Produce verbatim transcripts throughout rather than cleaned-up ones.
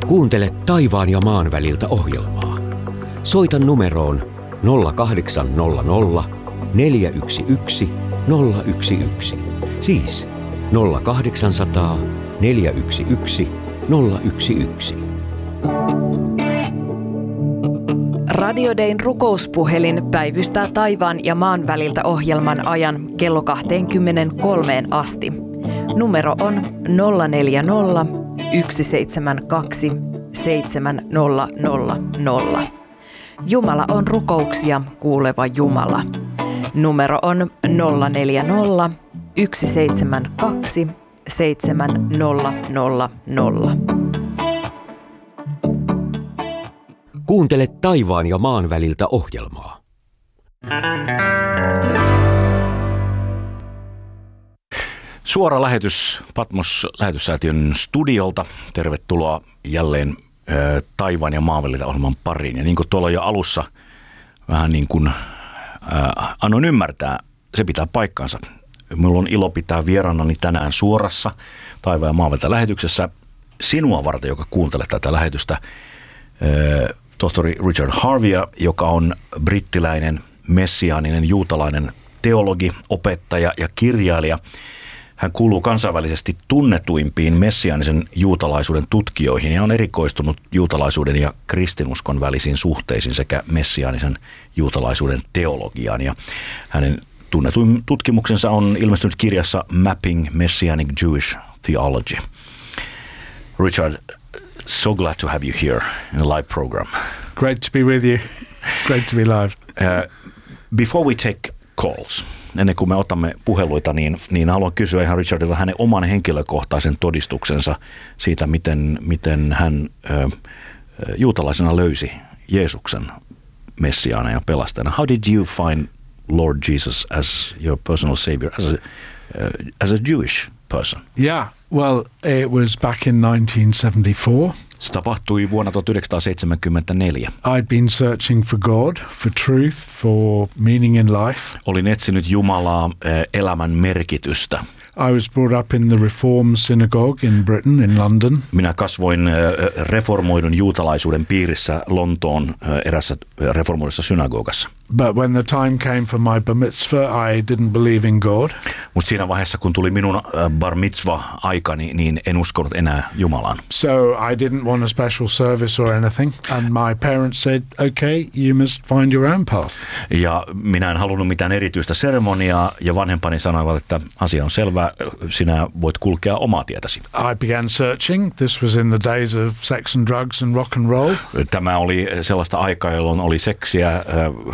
Kuuntele taivaan ja maan väliltä ohjelmaa. Soita numeroon nolla kahdeksan nolla nolla neljä yksi yksi nolla yksi yksi. Siis nolla kahdeksansataa neljä yksi yksi nolla yksi yksi. Radio Dayn rukouspuhelin päivystää taivaan ja maan väliltä ohjelman ajan kello kaksikymmentäkolme asti. Numero on nolla neljä nolla yksi seitsemän kaksi seitsemän nolla nolla nolla. Jumala on rukouksia kuuleva Jumala. Numero on nolla neljä nolla yksi seitsemän kaksi seitsemän nolla nolla nolla. Kuuntele taivaan ja maan väliltä ohjelmaa. Suora lähetys Patmos-lähetyssäätiön studiolta. Tervetuloa jälleen ö, taivaan ja maan väliltä ohjelman pariin. Ja niin kuin tuolla jo alussa vähän niin kuin ö, annoin ymmärtää, se pitää paikkansa. Minulla on ilo pitää vieraanani tänään suorassa taivaan ja maan väliltä lähetyksessä sinua varten, joka kuuntelee tätä lähetystä. Ö, tohtori Richard Harveya, joka on brittiläinen, messiaaninen, juutalainen teologi, opettaja ja kirjailija. Hän kuuluu kansainvälisesti tunnetuimpiin messiaanisen juutalaisuuden tutkijoihin ja on erikoistunut juutalaisuuden ja kristinuskon välisiin suhteisiin sekä messiaanisen juutalaisuuden teologiaan. Ja hänen tunnetuin tutkimuksensa on ilmestynyt kirjassa Mapping Messianic Jewish Theology. Richard, so glad to have you here in the live program. Great to be with you. Great to be live. Uh, before we take calls, ennen kuin me otamme puheluita, niin, niin haluan kysyä ihan Richardilta hänen oman henkilökohtaisen todistuksensa siitä, miten, miten hän ö, juutalaisena löysi Jeesuksen messiaana ja pelastajana. How did you find Lord Jesus as your personal savior, as a, uh, as a Jewish person? Yeah, well, it was back in nineteen seventy-four. Se tapahtui vuonna tuhatyhdeksänsataaseitsemänkymmentäneljä. I'd been searching for God, for truth, for meaning in life. Olin etsinyt Jumalaa, elämän merkitystä. I was brought up in the Reformed Synagogue in Britain, in London. Minä kasvoin reformoidun juutalaisuuden piirissä Lontoon erässä reformoidussa synagogassa. But when the time came for my bar mitzvah, I didn't believe in God. Mutta siinä vaiheessa, kun tuli minun bar mitzvah-aikani, niin en uskonut enää Jumalaan. So I didn't want a special service or anything. And my parents said, okay, you must find your own path. Ja minä en halunnut mitään erityistä seremoniaa, ja vanhempani sanoivat, että asia on selvä, sinä voit kulkea omaa tietäsi. I began searching. This was in the days of sex and drugs and rock and roll. Tämä oli sellaista aikaa, jolloin oli seksiä,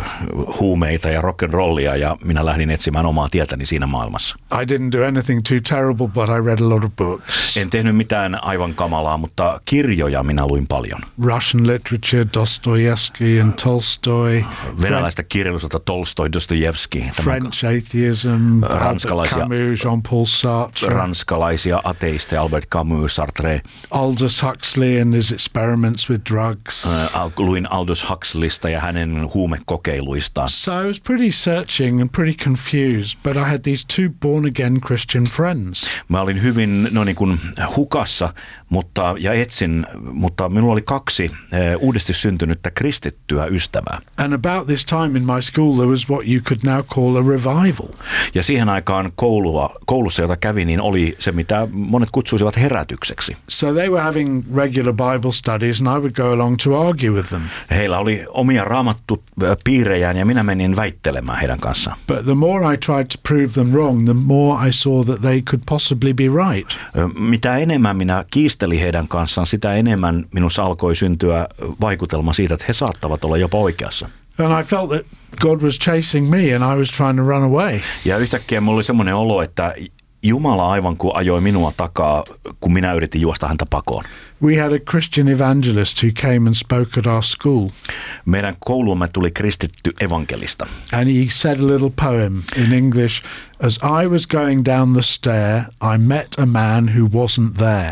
huumeita ja rock and rollia, ja minä lähdin etsimään omaa tietäni siinä maailmassa. I didn't do anything too terrible, but I read a lot of books. En tehnyt mitään aivan kamalaa, mutta kirjoja minä luin paljon. Russian literature, Dostoevsky and Tolstoy. Venäläistä kirjallisuutta Tolstoi, Dostojevski. French atheism, ranskalaisia, Camus, Jean-Paul Sartre. Ranskalaisia ateisteja, Albert Camus, Sartre. Aldous Huxley and his experiments with drugs. Uh, luin Aldous Huxleysta ja hänen huumekokeiluistaan. So I was pretty searching and pretty confused, but I had these two born-again Christian friends. Mä olin hyvin no niin kuin hukassa mutta, ja etsin, mutta minulla oli kaksi eh, uudesti syntynyttä kristittyä ystävää. And about this time in my school there was what you could now call a revival. Ja siihen aikaan koulua, koulussa, jota kävin, niin oli se, mitä monet kutsuisivat herätykseksi. So they were having regular Bible studies and I would go along to argue with them. Heillä oli omia raamattupiirejään ja minä menin väittelemään heidän kanssaan. But the more I tried to prove them wrong, the more I saw that they could possibly be right. Mitä enemmän minä kiistelin heidän kanssaan, sitä enemmän minussa alkoi syntyä vaikutelma siitä, että he saattavat olla jopa oikeassa. And I felt that God was chasing me and I was trying to run away. Ja yhtäkkiä minulla oli semmoinen olo, että Jumala aivan kuin ajoi minua takaa, kun minä yritin juosta häntä pakoon. We had a Christian evangelist who came and spoke at our school. Meidän kouluumme tuli kristitty evankelista. And he said a little poem in English. As I was going down the stair, I met a man who wasn't there.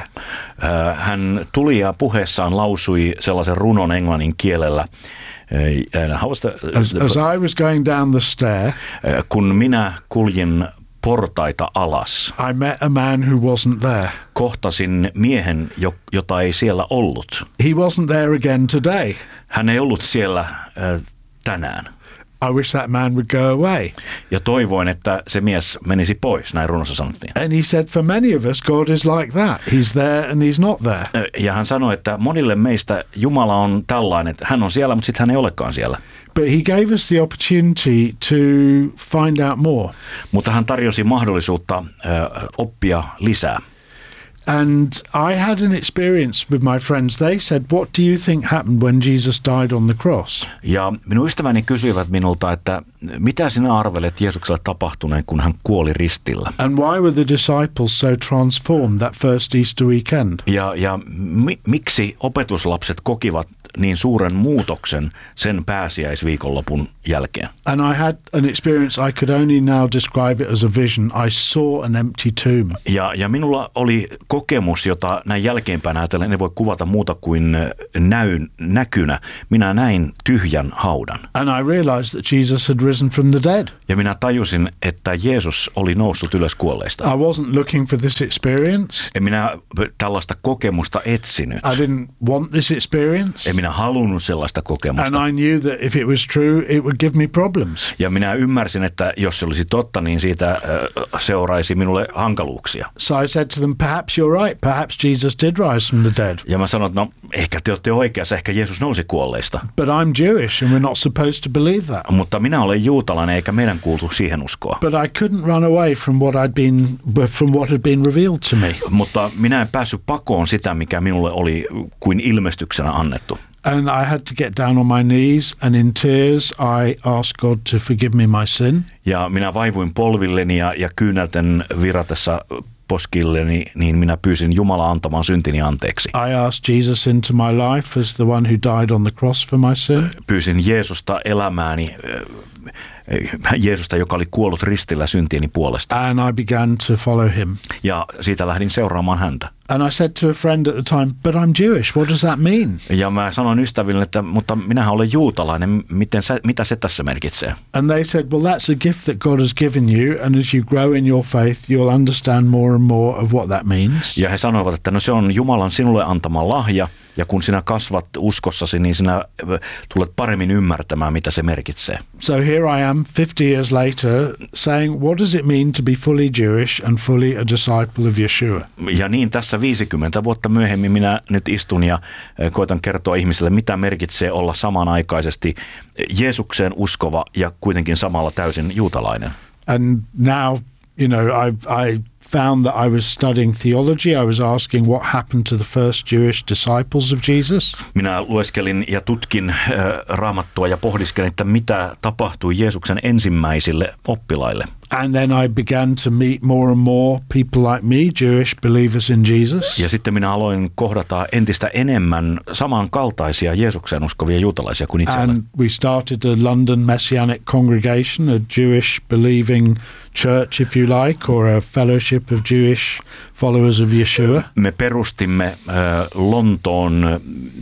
Hän tuli ja puheessaan lausui sellaisen runon englannin kielellä. The, as, as I was going down the stair, kun minä kuljin portaita alas. I met a man who wasn't there. Kohtasin miehen, jota ei siellä ollut. He wasn't there again today. Hän ei ollut siellä äh, tänään. I wish that man would go away. Ja toivoin, että se mies menisi pois, näin runossa sanottiin. And he said, for many of us, God is like that. He's there and he's not there. Ja hän sanoi, että monille meistä Jumala on tällainen, että hän on siellä, mutta sitten hän ei olekaan siellä. But he gave us the opportunity to find out more. Mutta hän tarjosi mahdollisuutta ö, oppia lisää. And I had an experience with my friends. They said, what do you think happened when Jesus died on the cross? Ja minun ystäväni kysyivät minulta, että mitä sinä arvelet Jeesukselle tapahtuneen, kun hän kuoli ristillä? And why were the disciples so transformed that first Easter weekend? Ja, ja mi, miksi opetuslapset kokivat niin suuren muutoksen sen pääsiäisviikonlopun jälkeen? And I had an experience I could only now describe it as a vision. I saw an empty tomb. Ja, ja minulla oli kokemus, jota näin jälkeenpäin ajatellen ei voi kuvata muuta kuin näyn, näkynä. Minä näin tyhjän haudan. And I realized that Jesus had risen from the dead. Ja minä tajusin, että Jeesus oli noussut ylös kuolleista. I wasn't looking for this experience. En minä tällaista kokemusta etsinyt. I didn't want this experience. En minä halunnut sellaista kokemusta. And I knew that if it was true, it would give me problems. Ja minä ymmärsin, että jos se olisi totta, niin siitä äh, seuraisi minulle hankaluuksia. So I said to them, perhaps you're right. Perhaps Jesus did rise from the dead. Ja mä sanoin, että no ehkä te olette oikeassa, ehkä Jeesus nousi kuolleista. But I'm Jewish and we're not supposed to believe that. Mutta minä olen juutalainen eikä meidän kuultu siihen uskoa. But I couldn't run away from what I'd been from what had been revealed to me. Mutta minä en päässyt pakoon sitä, mikä minulle oli kuin ilmestyksenä annettu. And I had to get down on my knees and in tears I asked God to forgive me my sin. Ja minä vaivuin polvilleni ja, ja kyynelten viratessa poskilleni, niin minä pyysin Jumalaa antamaan syntini anteeksi. I asked Jesus into my life as the one who died on the cross for my sin. Pyysin Jeesusta elämääni, Jeesusta, joka oli kuollut ristillä syntieni puolesta. And I began to follow him. Ja siitä lähdin seuraamaan häntä. And I said to a friend at the time, but I'm Jewish, what does that mean? Ja mä sanoin ystäville, että mutta minähän olen juutalainen, miten sä, mitä se tässä merkitsee? And they said, well, that's a gift that God has given you, and as you grow in your faith, you'll understand more and more of what that means. Ja he sanoivat, että no se on Jumalan sinulle antama lahja, ja kun sinä kasvat uskossasi, niin sinä tulet paremmin ymmärtämään, mitä se merkitsee. So here I am fifty years later saying, what does it mean to be fully Jewish and fully a disciple of Yeshua? Ja niin tässä viisikymmentä vuotta myöhemmin minä nyt istun ja koitan kertoa ihmisille, mitä merkitsee olla samanaikaisesti Jeesukseen uskova ja kuitenkin samalla täysin juutalainen. And now, you know, I I found that I was studying theology. I was asking what happened to the first Jewish disciples of Jesus. Minä lueskelin ja tutkin äh, Raamattua ja pohdiskelin, että mitä tapahtui Jeesuksen ensimmäisille oppilaille. And then I began to meet more and more people like me, Jewish believers in Jesus. Ja sitten minä aloin kohdata entistä enemmän samankaltaisia Jeesukseen uskovia juutalaisia kuin itse olen. And we started a London Messianic congregation, a Jewish believing church, if you like, or a fellowship of Jewish followers of Yeshua. Me perustimme äh, Lontoon,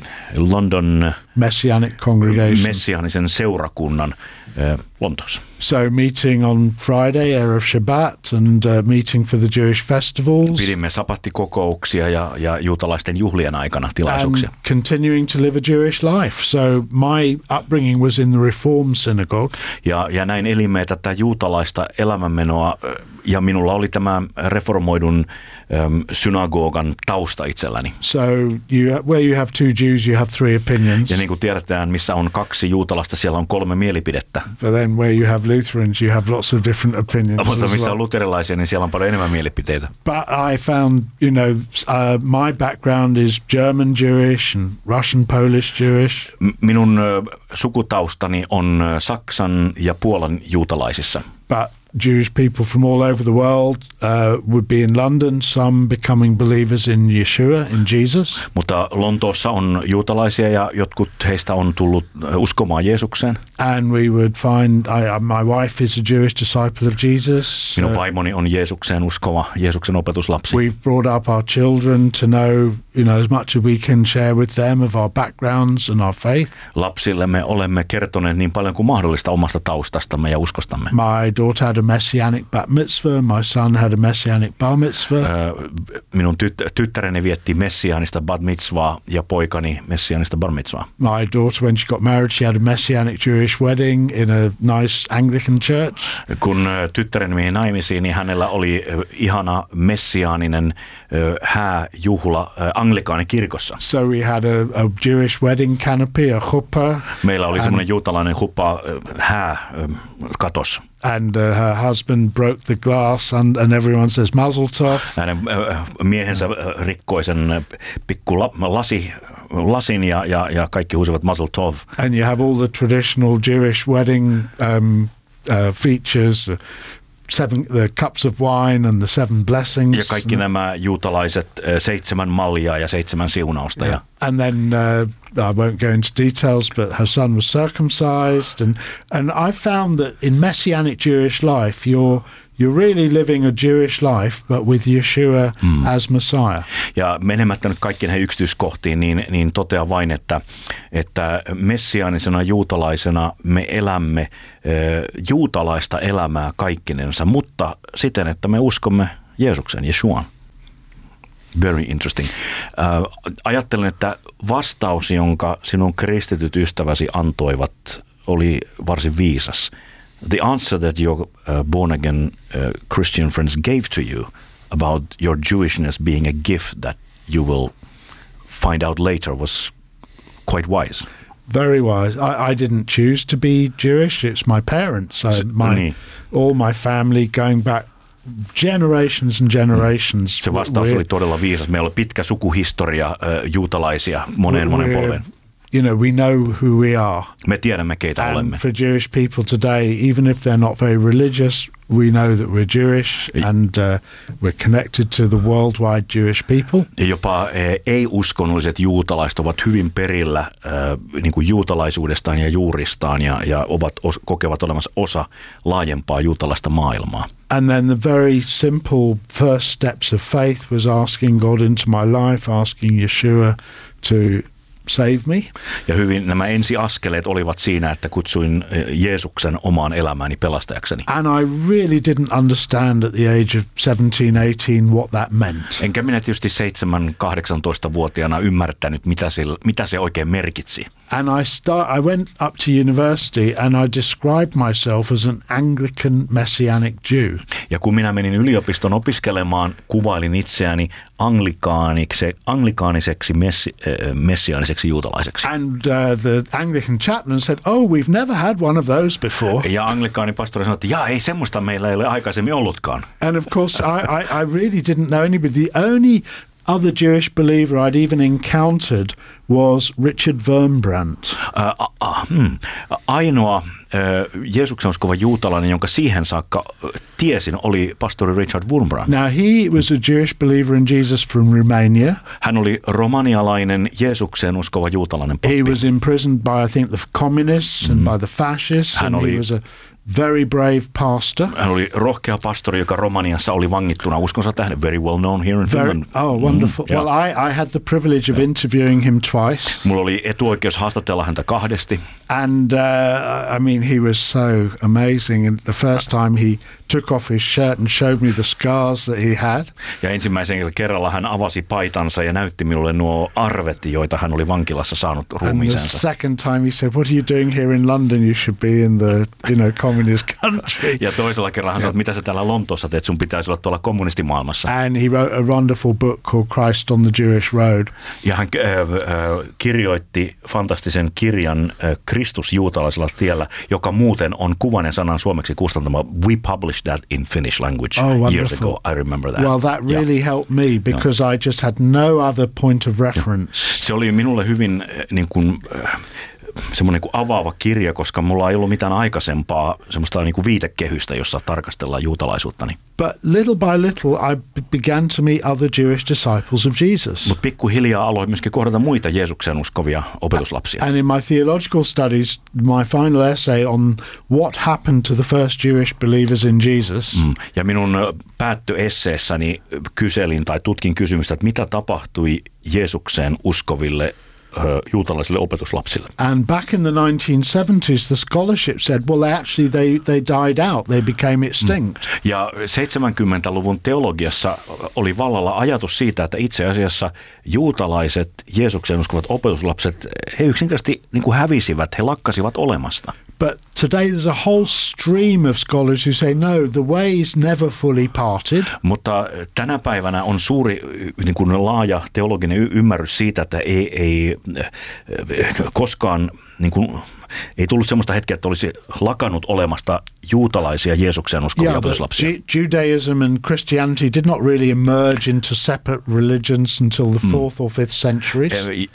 London Messianic congregation. messiaanisen seurakunnan äh, Lontoossa. So meeting on Friday, Erev Shabbat, and uh, meeting for the Jewish festivals. Pidimme sabattikokouksia ja, ja juutalaisten juhlien aikana tilaisuuksia. And continuing to live a Jewish life. So my upbringing was in the Reform synagogue. Ja, ja näin elimme tätä juutalaista elämänmenoa, ja minulla oli tämä reformoidun äm, synagogan tausta itselläni. So you, where you have two Jews, you have three opinions. Ja niin kuin tiedetään, missä on kaksi juutalaista, siellä on kolme mielipidettä. But then where you have Lutherans, you have lots of different opinions. Mutta as missä well. on luterilaisia, niin siellä on paljon enemmän mielipiteitä. But I found, you know, uh, my background is German Jewish and Russian Polish Jewish. M- minun ö, sukutaustani on ö, Saksan ja Puolan juutalaisissa. But Jewish people from all over the world uh, would be in London, some becoming believers in Yeshua, in Jesus. Mutta Lontoossa on juutalaisia ja jotkut heistä on tullut uskomaan Jeesukseen. And we would find, I, my wife is a Jewish disciple of Jesus. Minun Uh, vaimoni on Jeesukseen uskova, Jeesuksen opetuslapsi. we've brought up our children to know you know, as much as we can share with them of our backgrounds and our faith. Lapsille me olemme kertoneet niin paljon kuin mahdollista omasta taustastamme ja uskostamme. My daughter had a messianic bat mitzvah. My son had a messianic bar mitzvah. Öö, minun tyt- tyttäreni vietti messiaanista bat mitzvaa ja poikani messiaanista bar mitzvaa. My daughter, when she got married, she had a messianic Jewish wedding in a nice Anglican church. Kun tyttäreni meni naimisiin, niin hänellä oli ihana messiaaninen hääjuhla anglikaanikirkossa. So we had a, a Jewish wedding canopy, a chuppah. Meillä oli semmoinen juutalainen huppa hää katos. And uh, her husband broke the glass and, and everyone says mazel tov. Hänen miehensä rikkoi sen pikku lasi, lasin ja, ja, ja kaikki huusivat mazel tov. And you have all the traditional Jewish wedding um, uh, features, uh, seven the cups of wine and the seven blessings. Ja kaikki nämä juutalaiset seitsemän maljaa ja seitsemän siunausta. Yeah. Ja. And then uh, I won't go into details, but her son was circumcised, and and I found that in Messianic Jewish life, you're you're really living a Jewish life, but with Yeshua mm. as Messiah. Ja menemättä nyt kaikkiin näihin yksityiskohtiin, niin, niin totean vain, että, että messiaanisena juutalaisena me elämme äh, juutalaista elämää kaikkinensa, mutta siten, että me uskomme Jeesuksen, Jeshuaan. Very interesting. Uh, ajattelen, että vastaus, jonka sinun kristityt ystäväsi antoivat, oli varsin viisas. The answer that your uh, born-again uh, Christian friends gave to you about your Jewishness being a gift that you will find out later was quite wise. Very wise. I, I didn't choose to be Jewish. It's my parents. So my, niin. all my family going back generations and generations. Se vastaus oli todella viisas. Meillä oli pitkä sukuhistoria äh, juutalaisia moneen monen polven. You know, we know who we are. Me tiedämme, keitä and olemme. For Jewish people today, even if they're not very religious, we know that we're Jewish and uh, we're connected to the worldwide Jewish people. Ja jopa eh, ei-uskonnolliset juutalaiset ovat hyvin perillä eh, niin kuin juutalaisuudestaan ja juuristaan ja, ja ovat, os, kokevat olemassa osa laajempaa juutalaista maailmaa. And then the very simple first steps of faith was asking God into my life, asking Yeshua to save me. Ja hyvin nämä ensiaskeleet olivat siinä, että kutsuin Jeesuksen omaan elämääni pelastajakseni. And I really didn't understand at the age of seventeen, eighteen what that meant. Enkä minä tietysti seitsemän kahdeksantoista-vuotiaana ymmärtänyt, mitä se, mitä se oikein merkitsi. And I start, I went up to university and I described myself as an Anglican Messianic Jew. Ja kun minä menin yliopiston opiskelemaan, kuvailin itseäni anglikaaniksi, anglikaaniseksi messi, äh, messiaaniseksi juutalaiseksi. And uh, the Anglican chaplain said, "Oh, we've never had one of those before." Ja anglikaanipastori sanoi, että jaa, ei semmoista meillä ei ole aikaisemmin ollutkaan. And of course, I, I, I really didn't know anybody. The only other Jewish believer I'd even encountered was Richard Wurmbrandt. Uh, uh, hmm. Ainoa uh, Jeesuksen uskova juutalainen, jonka siihen saakka uh, tiesin, oli pastori Richard Wurmbrandt. Now he was a Jewish believer in Jesus from Romania. Hän oli romanialainen Jeesukseen uskova juutalainen pappi. He was imprisoned by, I think, the communists and mm. by the fascists. Hän and oli, he was a very brave pastor. Hän oli rohkea pastori, joka Romaniassa oli vangittuna uskonsa tähden. Very well known here in very, Finland. Oh, wonderful. Mm, well, I, I had the privilege of interviewing him twice. Mulla oli etuoikeus haastatella häntä kahdesti. And uh, I mean, he was so amazing. And the first time he took off his shirt and showed me the scars that he had. Ja ensimmäisen kerralla hän avasi paitansa ja näytti minulle nuo arvet, joita hän oli vankilassa saanut ruumiisensa. And the second time he said, "What are you doing here in London? You should be in the, you know, communist country." Ja toisella kerralla hän sanoi, että mitä sä täällä Lontoossa teet, sun pitäisi olla tuolla kommunistimaailmassa. And he wrote a wonderful book called Christ on the Jewish Road. Ja hän äh, äh, kirjoitti fantastisen kirjan äh, Kristus juutalaisella tiellä, joka muuten on kuvainen sanan suomeksi kustantama. We published that in Finnish language oh, years ago. I remember that. Well, that really yeah. helped me because yeah. I just had no other point of reference. Se oli minulle hyvin niin kuin, semmoinen kuin avaava kirja, koska mulla ei ollut mitään aikaisempaa semmoista niin kuin viitekehystä, jossa tarkastellaan juutalaisuutta. But little by little I began to meet other Jewish disciples of Jesus. Mutta pikkuhiljaa aloin myöskin kohdata muita Jeesukseen uskovia opetuslapsia. And in my theological studies, my final essay on what happened to the first Jewish believers in Jesus. Mm. Ja minun päättöesseessäni kyselin tai tutkin kysymystä, että mitä tapahtui Jeesukseen uskoville juutalaisille opetuslapsille. And back in the nineteen seventies, the scholarship said, well, actually they, they died out, they became extinct. Mm. Ja seitsemänkymmentäluvun teologiassa oli vallalla ajatus siitä, että itse asiassa juutalaiset Jeesukseen uskovat opetuslapset, he yksinkertaisesti niin kuin hävisivät, he lakkasivat olemasta. But today there's a whole stream of scholars who say, no, the ways never fully parted. Mutta tänä päivänä on suuri niin kuin laaja teologinen y- ymmärrys siitä, että ei, ei koskaan niin kuin, ei tullut sellaista hetkeä, että olisi lakannut olemasta juutalaisia Jeesukseen uskovia opetuslapsia. Ju- Judaism and Christianity did not really emerge into separate religions until the fourth mm. or fifth centuries.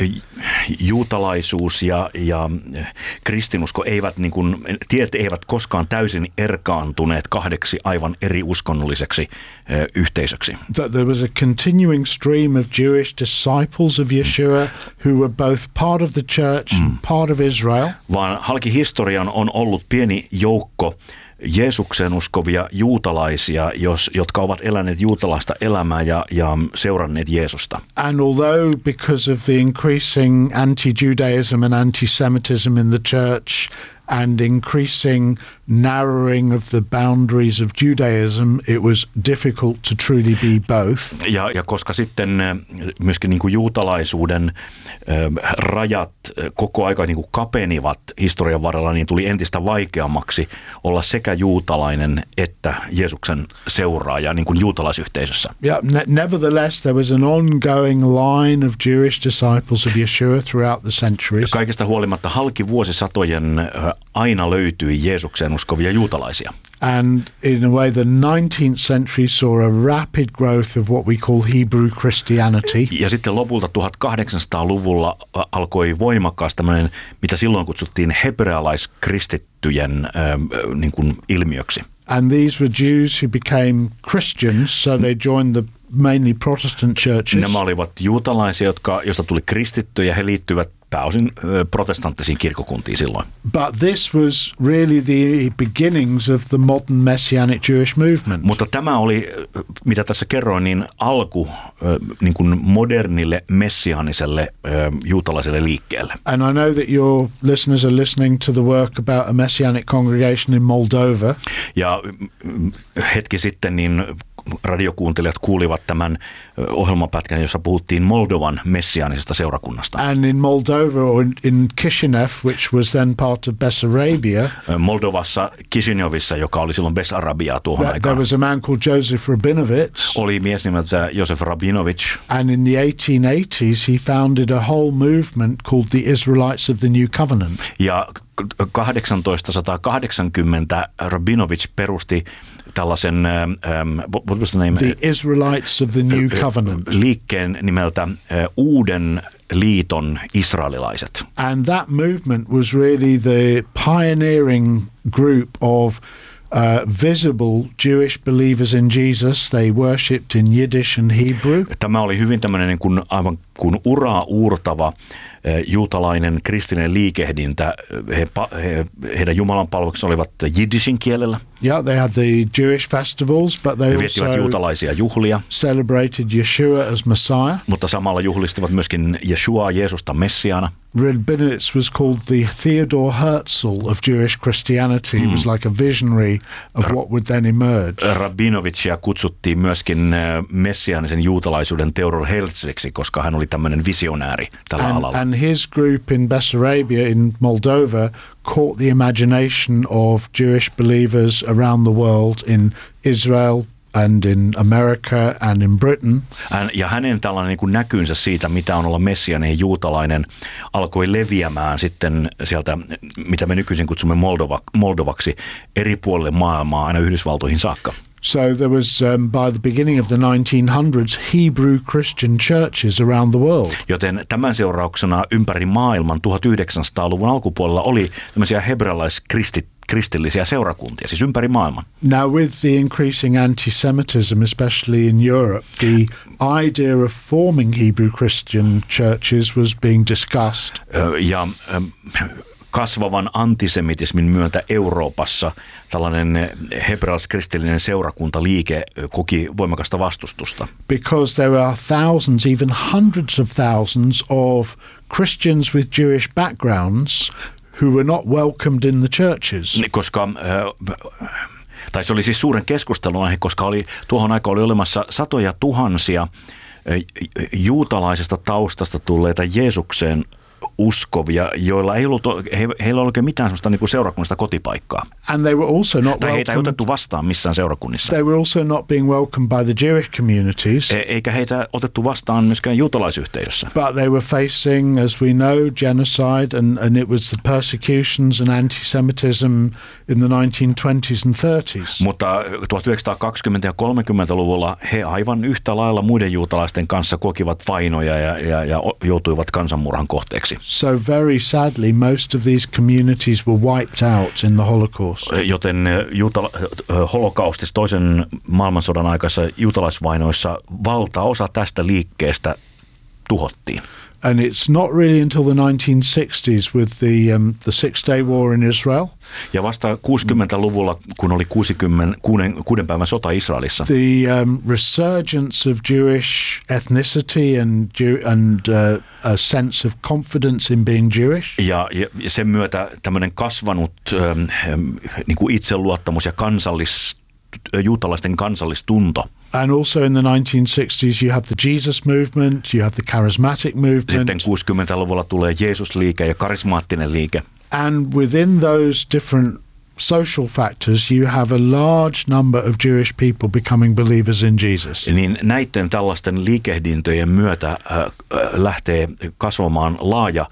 Juutalaisuus ja, ja kristinusko eivät, niin kuin, tiet eivät koskaan täysin erkaantuneet kahdeksi aivan eri uskonnolliseksi ö, yhteisöksi. That there was a continuing stream of Jewish disciples of Yeshua who were both part of the church mm. and part of Israel. Vaan halki historian on ollut pieni joukko Jeesukseen uskovia juutalaisia, jos, jotka ovat eläneet juutalaista elämää ja, ja seuranneet Jeesusta. And although because of the increasing anti-Judaism and anti-Semitism in the church and increasing narrowing of the boundaries of Judaism, it was difficult to truly be both. Ja, ja koska sitten myöskin niin kuin juutalaisuuden äh, rajat koko aika niin kuin kapenivat historian varrella, niin tuli entistä vaikeammaksi olla sekä juutalainen että Jeesuksen seuraaja niin kuin juutalaisyhteisössä. Yeah, ne- nevertheless there was an ongoing line of Jewish disciples of Yeshua throughout the centuries. Kaikesta huolimatta halki vuosisatojen äh, aina löytyi Jeesukseen uskovia juutalaisia. And in a way the nineteenth century saw a rapid growth of what we call Hebrew Christianity. Ja sitten lopulta tuhatkahdeksansataaluvulla alkoi voimakkaasti tämmöinen, mitä silloin kutsuttiin hebrealaiskristittyjen äh, niin kuin ilmiöksi. And these were Jews who became Christians, so they joined the mainly Protestant churches. Nämä olivat juutalaisia, jotka, joista tuli kristittyjä, he liittyivät pääosin protestanttisiin kirkkokuntiin silloin. But this was really the beginnings of the modern Messianic Jewish movement. Mutta tämä oli, mitä tässä kerroin, niin alku niin kuin modernille messiaaniselle juutalaiselle liikkeelle. And I know that your listeners are listening to the work about a Messianic congregation in Moldova. Ja hetki sitten niin radiokuuntelijat kuulivat tämän ohjelmapätkän, jossa puhuttiin Moldovan messiaanisesta seurakunnasta. And in Moldova, or in Kishinev, which was then part of Bessarabia, Moldovassa, Kishinyovissa, joka oli silloin Bessarabiaa tuohon there, aikaan, there was a man called Joseph Rabinovich. oli mies nimeltä Josef Rabinovich. And in the eighteen eighties, he founded a whole movement called the Israelites of the New Covenant. Ja tuhatkahdeksansataakahdeksankymmentä Rabinovich perusti tällaisen um, what was the name? The Israelites of the New Covenant. liikkeen nimeltä uh, Uuden liiton israelilaiset. And that movement was really the pioneering group of uh, visible Jewish believers in Jesus. They worshipped in Yiddish and Hebrew. Tämä oli hyvin tämmöinen niin kuin, aivan kuin uraa uurtava juutalainen kristillinen liikehdintä. He, he, heidän jumalanpalveluksensa olivat jiddishin kielellä. Yeah, they had the Jewish festivals, but they He viettivät also juutalaisia juhlia, celebrated Yeshua as Messiah. mutta samalla juhlistivat myöskin Jeshuaa, Jeesusta Messiaana. Rabinowitz was called the Theodore Herzl of Jewish Christianity. Mm. He was like a visionary of what would then emerge. Rabinovicia kutsuttiin myöskin messiaanisen juutalaisuuden Theodor Herzliksi, koska hän oli tämmöinen visionääri tällä and, alalla. And his group in Bessarabia in Moldova caught the imagination of Jewish believers around the world in Israel and in America and in Britain. Hän, ja hänen tällainen niin kuin näkynsä siitä, mitä on olla messiaaninen juutalainen, alkoi leviämään sitten sieltä, mitä me nykyisin kutsumme Moldova, Moldovaksi, eri puolille maailmaa, aina Yhdysvaltoihin saakka. So there was, um, by the beginning of the nineteen hundreds, Hebrew Christian churches around the world. Joten tämän seurauksena ympäri maailman tuhatyhdeksänsataaluvun alkupuolella oli tämmöisiä hebrealaiskristillisiä seurakuntia, siis ympäri maailman. Now with the increasing anti-Semitism, especially in Europe, the idea of forming Hebrew Christian churches was being discussed. Ja kasvavan antisemitismin myötä Euroopassa tällainen hebrealaiskristillinen seurakuntaliike koki voimakasta vastustusta. Because there are thousands, even hundreds of thousands of Christians with Jewish backgrounds who were not welcomed in the churches. Koska tai se oli siis suuren keskustelun aihe, koska oli, tuohon aikaan oli olemassa satoja tuhansia juutalaisesta taustasta tulleita Jeesukseen uskovia, joilla ei ollut, he, heillä ei ollut oikein mitään sellaista niin kuin seurakunnasta kotipaikkaa. And they were also not tai heitä ei otettu vastaan missään seurakunnissa. They were also not being welcomed by the Jewish communities. E- eikä heitä otettu vastaan myöskään juutalaisyhteisössä. But they were facing, as we know, genocide and, and it was the persecutions and anti-Semitism in the nineteen twenties and thirties. Mutta tuhatyhdeksänsataakaksikymmentä- ja kolmekymmentäluvulla he aivan yhtä lailla muiden juutalaisten kanssa kokivat vainoja ja, ja, ja joutuivat kansanmurhan kohteeksi. So very sadly, most of these communities were wiped out in the Holocaust. Joten juutala- holokaustissa toisen maailmansodan aikaisissa juutalaisvainoissa valtaosa tästä liikkeestä tuhottiin. And it's not really until the nineteen sixties with the um, the Six-Day War in Israel. Ja vasta kuusikymmentäluvulla, kun oli kuusikymmentä, kuuden, kuuden päivän sota Israelissa. The um, resurgence of Jewish ethnicity and and uh, a sense of confidence in being Jewish. Ja, ja sen myötä tämmöinen kasvanut ähm, niin kuin itseluottamus ja kansallis, juutalaisten kansallistunto. And also in the nineteen sixties you have the Jesus movement, you have the charismatic movement. Sitten kuusikymmentäluvulla tulee Jeesusliike ja karismaattinen liike. And within those different social factors you have a large number of Jewish people becoming believers in Jesus. Niin näiden tällaisten liikehdintöjen myötä äh, lähtee kasvamaan laaja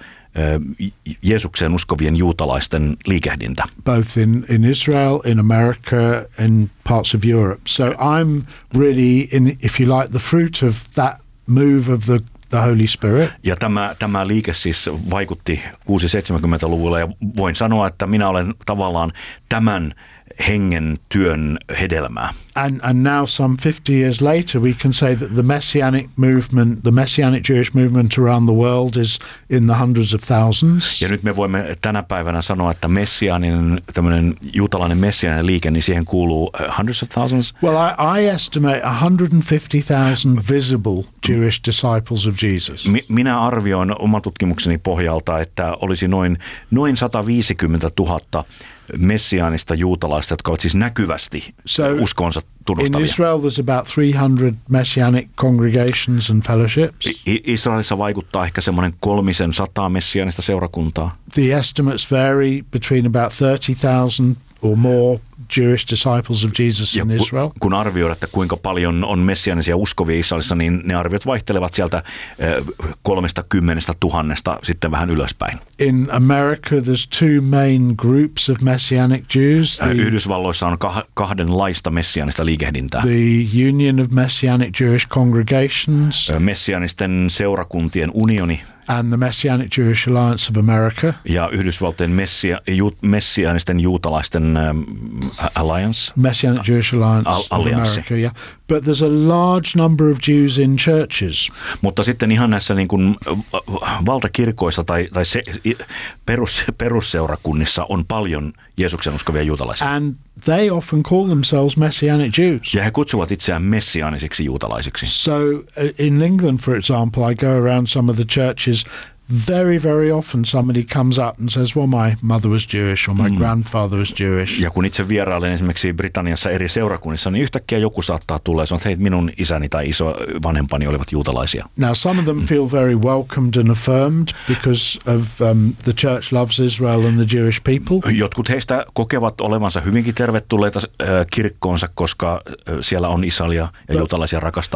Jeesukseen uskovien juutalaisten liikehdintä. Both in, in Israel, in America, and parts of Europe. So I'm really, in, if you like, the fruit of that move of the, the Holy Spirit. Ja tämä, tämä liike siis vaikutti kuusikymmentä-seitsemänkymmentäluvulla ja voin sanoa, että minä olen tavallaan tämän hengen työn hedelmää. And and now some fifty years later we can say that the messianic movement, the messianic Jewish movement around the world is in the hundreds of thousands. Ja nyt me voimme tänä päivänä sanoa, että messiaaninen, tämmöinen juutalainen messiaaninen liike, niin siihen kuuluu hundreds of thousands. Well, I, I estimate one hundred fifty thousand visible Jewish disciples of Jesus. Mi- minä arvioin oman tutkimukseni pohjalta, että olisi noin, noin sata viisikymmentätuhatta messiaanista juutalaista, jotka ovat siis näkyvästi so, uskonsa tunnustavia. In Israel there's about three hundred messianic congregations and fellowships. I- Israelissa vaikuttaa ehkä semmoinen kolmisen sataa messiaanista seurakuntaa. The estimates vary between about thirty thousand or more Jewish disciples of Jesus in Israel. Kun arvioidaan, että kuinka paljon on messiaanisia uskovia Israelissa, niin ne arviot vaihtelevat sieltä kolmesta kymmenestä tuhannesta sitten vähän ylöspäin. In America there's two main groups of messianic Jews. The, Yhdysvalloissa on kah- kahdenlaista messiaanista liikehdintää. The Union of Messianic Jewish Congregations. Messiaanisten seurakuntien unioni. And the Messianic Jewish Alliance of America. Ja Yhdysvaltojen messia, ju, messiaanisten juutalaisten um, alliance. Messianic Jewish Alliance Al- of America, yeah. But there's a large number of Jews in churches. Mutta sitten ihan näissä niin kuin valtakirkoissa tai, tai se, perus, perusseurakunnissa on paljon Jeesuksen uskovia juutalaisia. And they often call themselves Messianic Jews. Ja he kutsuvat itseään messiaanisiksi juutalaisiksi. So in England, for example, I go around some of the churches. Very, very often somebody comes up and says, well, my mother was Jewish or my mm. grandfather was Jewish. Ja kun itse vierailen esimerkiksi Britanniassa eri seurakunnissa, niin yhtäkkiä joku saattaa tulla ja sanoa, että hei, minun isäni tai iso vanhempani olivat juutalaisia. Now, some of them feel very welcomed and affirmed because of um, the church loves Israel and the Jewish people. Jotkut heistä kokevat olevansa hyvinkin tervetulleita äh, kirkkoonsa, koska äh, siellä on Israelia ja juutalaisia rakastavia.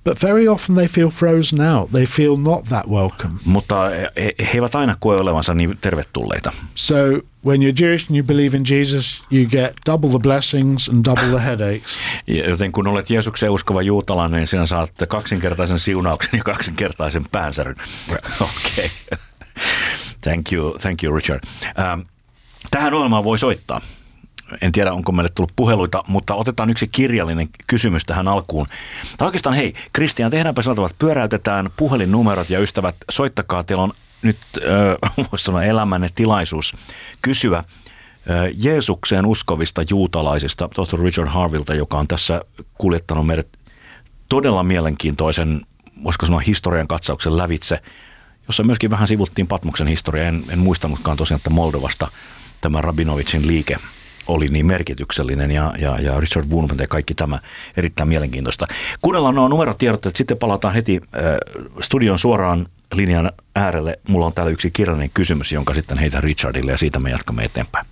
But very often they feel frozen out. They feel not that welcome. Mutta he, he eivät aina koe olevansa niin tervetulleita. So when you're Jewish and you believe in Jesus, you get double the blessings and double the headaches. Joten kun olet Jeesukseen uskova juutalainen, niin sinä saat kaksinkertaisen siunauksen ja kaksinkertaisen päänsäryn. Okei. Okay. Thank you, thank you Richard. Ähm, tähän ohjelmaan voi soittaa. En tiedä, onko meille tullut puheluita, mutta otetaan yksi kirjallinen kysymys tähän alkuun. Tai oikeastaan, hei, Kristian, tehdäänpä sillä tavalla, että pyöräytetään puhelinnumerot ja ystävät, soittakaa. Teillä on nyt, äh, voisi sanoa, elämänne tilaisuus kysyä äh, Jeesukseen uskovista juutalaisista, tohtori Richard Harvilta, joka on tässä kuljettanut meidät todella mielenkiintoisen, voisiko sanoa, historian katsauksen lävitse, jossa myöskin vähän sivuttiin Patmoksen historiaa. En, en muistanutkaan tosiaan, että Moldovasta tämä Rabinovicin liike oli niin merkityksellinen ja, ja, ja Richard Wurmbrand ja kaikki tämä erittäin mielenkiintoista. Kuunnellaan nuo numerotiedot, että sitten palataan heti äh, studion suoraan linjan äärelle. Mulla on täällä yksi kirjallinen kysymys, jonka sitten heitän Richardille ja siitä me jatkamme eteenpäin.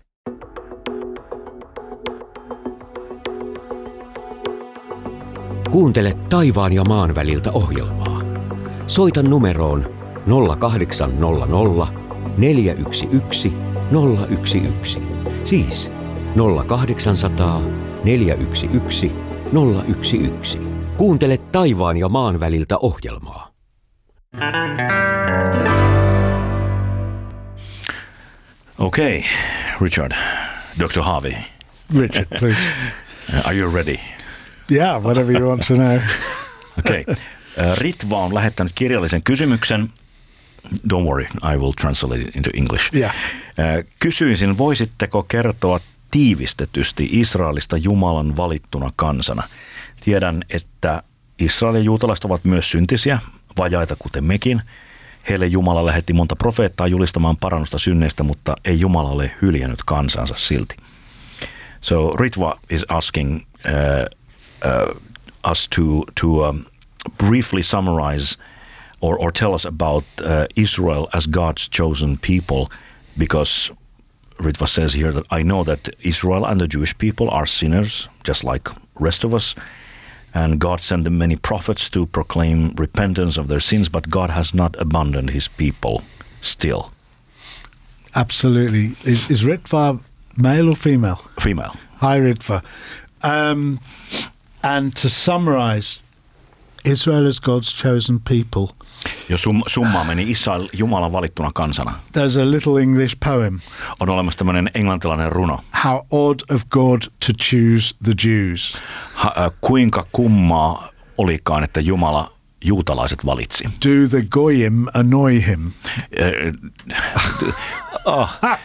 Kuuntele taivaan ja maan väliltä ohjelmaa. Soita numeroon nolla kahdeksan nolla nolla neljä yksi yksi nolla yksi yksi. Siis nolla kahdeksansataa neljä yksi yksi nolla yksi yksi. Kuuntele taivaan ja maan väliltä ohjelmaa. Okei, okay, Richard, doctor Harvey. Richard, please. Are you ready? Yeah, whatever you want to know. Okei. Okay. Ritva on lähettänyt kirjallisen kysymyksen. Don't worry, I will translate it into English. Yeah. Kysyisin, voisitteko kertoa tiivistetysti Israelista Jumalan valittuna kansana? Tiedän, että Israel ja juutalaiset ovat myös syntisiä, vajaita kuten mekin. Heille Jumala lähetti monta profeettaa julistamaan parannusta synneistä, mutta ei Jumala ole hyljännyt kansansa silti. So Ritva is asking uh, uh, us to, to um, briefly summarize or, or tell us about uh, Israel as God's chosen people, because Ritva says here that I know that Israel and the Jewish people are sinners, just like rest of us, and God sent them many prophets to proclaim repentance of their sins, but God has not abandoned his people still. Absolutely. Is, is Ritva male or female? Female. Hi, Ritva. Um, and to summarize, Israel is God's chosen people. Jo sum, summaa meni Israel Jumalan valittuna kansana. There's a little English poem. On olemassa tämmöinen englantilainen runo. How odd of God to choose the Jews. Ha, äh, kuinka kummaa olikaan, että Jumala juutalaiset valitsi. Do the goyim annoy him? oh.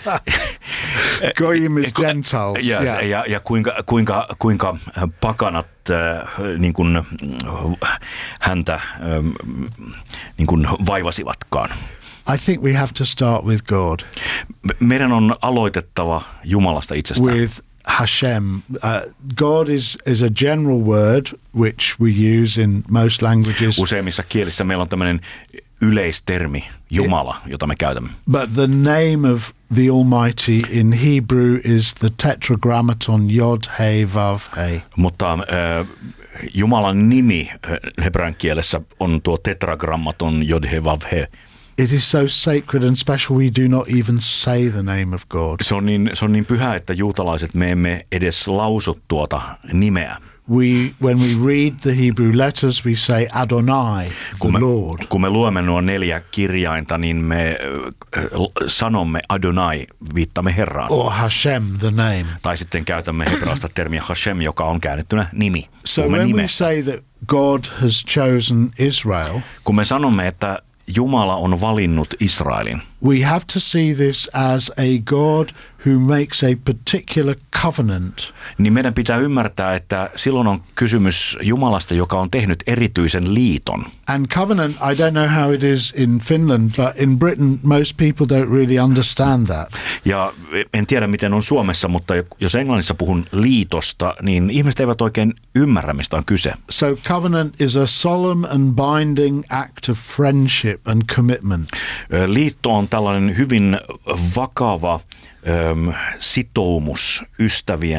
Goyim is Gentiles. Yes, yeah. ja, ja kuinka, kuinka, kuinka pakanat äh, niin kuin, häntä äh, niin kuin vaivasivatkaan. I think we have to start with God. Meidän on aloitettava Jumalasta itsestään. With Hashem. Uh, God is, is a general word which we use in most languages. Useimmissa kielissä meillä on tämmöinen yleistermi Jumala, jota me käytämme. But the name of the Almighty in Hebrew is the tetragrammaton Yod He Vav He. Mutta äh, Jumalan nimi hebrean kielessä on tuo tetragrammaton Yod He Vav He. It is so sacred and special we do not even say the name of God. Se on niin, se on niin pyhä, että juutalaiset me emme edes lausu tuota nimeä. We, when we read the Hebrew letters, we say Adonai, the kun me, Lord. Kun me luemme nuo neljä kirjainta, niin me äh, sanomme Adonai, viittamme Herraan. Or Hashem, the name. Tai sitten käytämme hebreasta termiä Hashem, joka on käännettynä nimi. So when nimestä. we say that God has chosen Israel, kun me sanomme, että Jumala on valinnut Israelin, we have to see this as a God who makes a particular covenant. Niin meidän pitää ymmärtää, että silloin on kysymys Jumalasta, joka on tehnyt erityisen liiton. And covenant, I don't know how it is in Finland, but in Britain most people don't really understand that. Ja en tiedä miten on Suomessa, mutta jos Englannissa puhun liitosta, niin ihmiset eivät oikein ymmärrä, mistä on kyse. So covenant is a solemn and binding act of friendship and commitment. Liitto on tällainen hyvin vakava Öm, sitoumus ystävien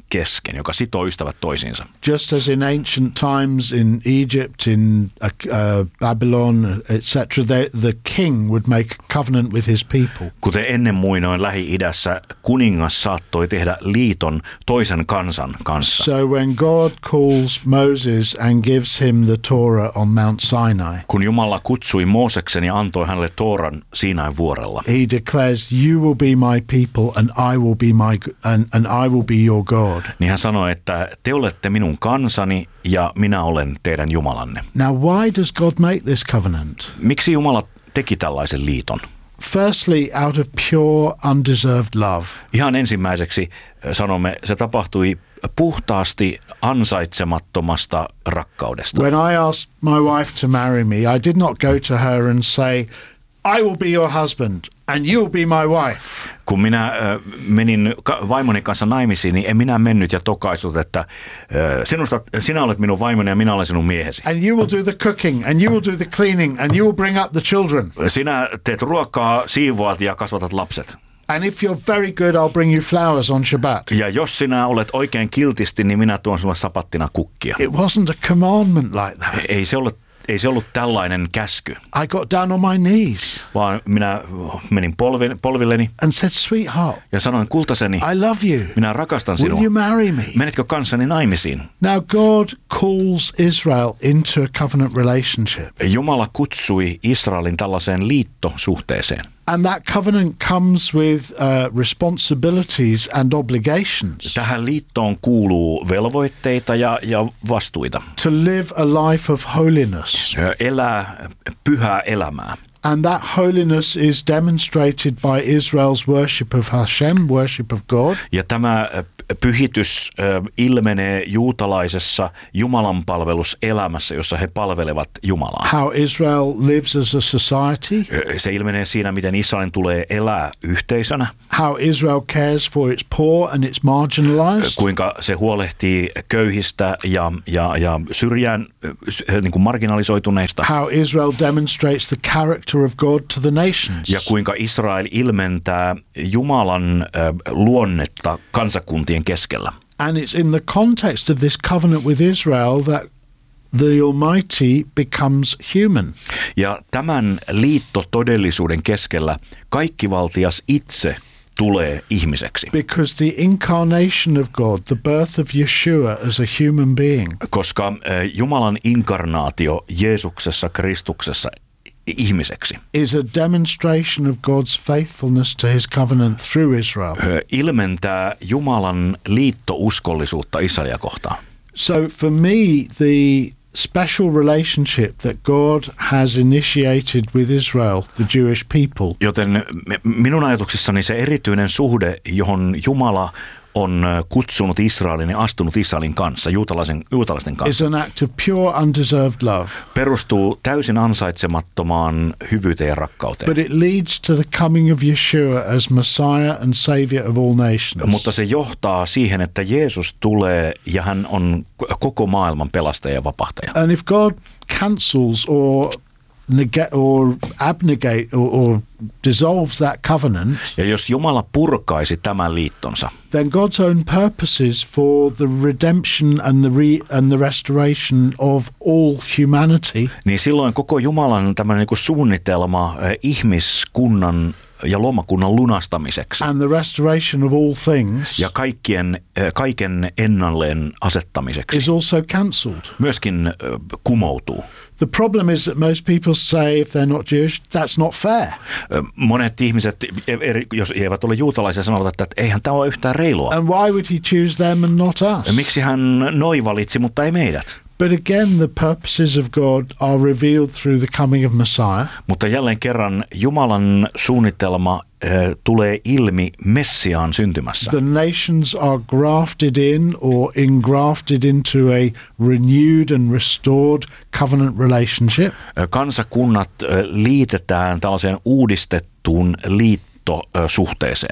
kesken, joka sitoo ystävät toisiinsa. Just as in ancient times in Egypt, in uh, uh, Babylon, et cetera, the, the king would make a covenant with his people. Kuten ennen muinoin Lähi-idässä kuningas saattoi tehdä liiton toisen kansan kanssa. So when God calls Moses and gives him the Torah on Mount Sinai, Kun Jumala kutsui Mooseksen ja antoi hänelle Tooran Siinain vuorella, he declares, "You will be my people, and I will be my and, and I will be your God." niin hän sanoi, että te olette minun kansani ja minä olen teidän Jumalanne. Now, why does God make this covenant? Miksi Jumala teki tällaisen liiton? Firstly, out of pure, undeserved love. Ihan ensimmäiseksi sanomme, se tapahtui puhtaasti ansaitsemattomasta rakkaudesta. When I asked my wife to marry me, I did not go to her and say, "I will be your husband and you'll be my wife." Kun minä äh, menin vaimoni kanssa naimisiin, niin en minä mennyt ja tokaisut, että äh, sinusta, sinä olet minun vaimoni ja minä olen sinun miehesi. And you will do the cooking and you will do the cleaning and you will bring up the children. Sinä teet ruokaa, siivoat ja kasvatat lapset. And if you're very good, I'll bring you flowers on Shabbat. Ja jos sinä olet oikein kiltisti, niin minä tuon sinulle sapattina kukkia. It wasn't a commandment like that. Ei se ollut, ei se ollut tällainen käsky, I got down on my knees vaan minä menin polvi, polvilleni and said, "Sweetheart, ja sanoin, kultaseni, I love you. minä rakastan Will sinua. you marry me?" Menetkö kanssani naimisiin? Now, God calls Israel into a covenant relationship. Jumala kutsui Israelin tällaiseen liittosuhteeseen. And that covenant comes with uh, responsibilities and obligations Tähän liittoon kuuluu velvoitteita ja, ja vastuita. to live a life of holiness. Elää pyhää elämää. And that holiness is demonstrated by Israel's worship of Hashem, worship of God. Ja tämä pyhitys ilmenee juutalaisessa Jumalan palveluselämässä, jossa he palvelevat Jumalaa. How Israel lives as a society. Se ilmenee siinä, miten Israelin tulee elää yhteisönä. How Israel cares for its poor and its marginalized. Kuinka se huolehtii köyhistä ja, ja, ja syrjään niin kuin marginalisoituneista. How Israel demonstrates the character of God to the nations. Ja kuinka Israel ilmentää Jumalan äh, luonnetta kansakuntien keskellä. And it's in the context of this covenant with Israel that the Almighty becomes human. Ja tämän liittotodellisuuden keskellä kaikkivaltias itse tulee ihmiseksi. Because the incarnation of God, the birth of Yeshua as a human being, Koska äh, Jumalan inkarnaatio Jeesuksessa, Kristuksessa ihmiseksi is a demonstration of God's faithfulness to his covenant through Israel. ilmentää Jumalan liittouskollisuutta Israelia kohtaan. So for me, the special relationship that God has initiated with Israel, the Jewish people, Joten minun ajatuksissani se erityinen suhde, johon Jumala on kutsunut Israelin ja astunut Israelin kanssa, juutalaisen, juutalaisten is kanssa, an act of pure, undeserved love. perustuu täysin ansaitsemattomaan hyvyyteen ja rakkauteen. But it leads to the coming of Yeshua as Messiah and Savior of all nations. Mutta se johtaa siihen, että Jeesus tulee ja hän on koko maailman pelastaja ja vapahtaja. And if God cancels or negate or abnegate or, or dissolves that covenant, Ja jos Jumala purkaisi tämän liittonsa, then God's own purposes for the redemption and the re- and the restoration of all humanity niin silloin koko Jumalan tämmöinen niin kuin suunnitelma eh, ihmiskunnan ja lomakunnan lunastamiseksi and the restoration of all things ja kaikkien, eh, kaiken ennalleen asettamiseksi is also cancelled. myöskin eh, kumoutuu. The problem is that most people say if they're not Jewish, that's not fair. Eh, Monet ihmiset, eri- jos eivät ole juutalaisia, sanovat, että eihän tämä ole yhtään reilua. And why would he choose them and not us? Miksi hän noi valitsi, mutta ei meidät? But again, the purposes of God are revealed through the coming of Messiah. Mutta jälleen kerran Jumalan suunnitelma eh, tulee ilmi Messiaan syntymässä. The nations are grafted in or engrafted into a renewed and restored covenant relationship. Eh, Kansakunnat eh, liitetään tällaiseen uudistettuun liittosuhteeseen.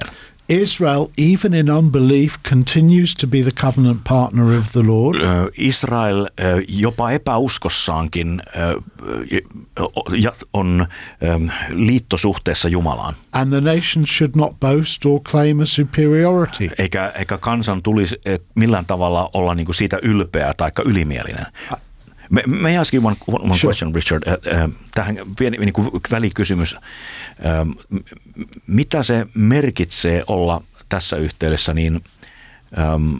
Israel, even in unbelief, continues to be the covenant partner of the Lord. Israel jopa epäuskossaankin on liittosuhteessa Jumalaan. And the nations should not boast or claim a superiority. Eikä, eikä kansan tulisi millään tavalla olla niinku siitä ylpeä tai ylimielinen. May, may I ask you one, one sure. question, Richard? Uh, tähän pieni niin kuin välikysymys. Uh, mitä se merkitsee olla tässä yhteydessä? Niin, um,